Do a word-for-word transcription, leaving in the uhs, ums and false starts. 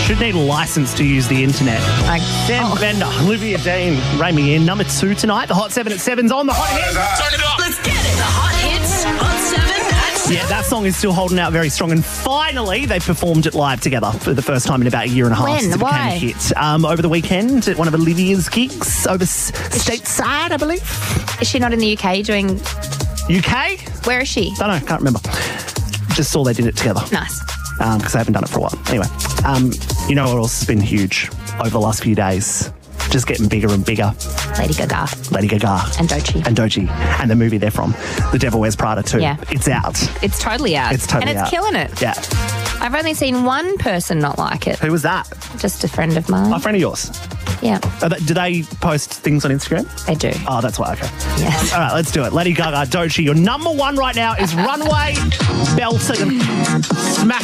should need a license to use the internet. Like, Sam oh. Bender, Olivia Dean, rein me in. Number two tonight. The Hot seven at seven's on the Hot Hits. Turn it up. Let's get it. The Hot Hits, Hot seven at seven. Yeah, that song is still holding out very strong. And finally, they performed it live together for the first time in about a year and a half. When? Since it Why? became a hit. Um, over the weekend at one of Olivia's gigs over s- stateside, I believe. Is she not in the U K doing... U K? Where is she? Don't know, can't remember. Just saw they did it together. Nice. Because um, they haven't done it for a while. Anyway, um, you know what else has been huge over the last few days? Just getting bigger and bigger. Lady Gaga. Lady Gaga. And Doechii. And Doechii. And the movie they're from. The Devil Wears Prada too. Yeah. It's out. It's totally out. It's totally And it's out. killing it. Yeah. I've only seen one person not like it. Who was that? Just a friend of mine. A friend of yours? Yeah, Oh, that- do they post things on Instagram? they do. Oh, that's why. Okay. Yes. All right, let's do it. Lady Gaga, Doechii. Your number one right now is Runway. Belting. Smash.